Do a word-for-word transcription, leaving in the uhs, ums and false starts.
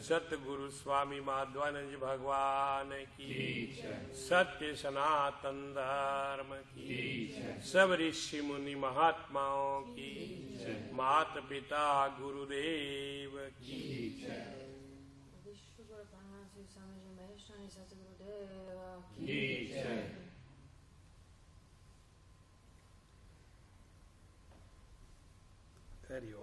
सतगुरु स्वामी माधवानंद भगवान की, सत्य सनातन धर्म की, सब ऋषि मुनि महात्माओं की, माता पिता गुरुदेव की। हरि ओम।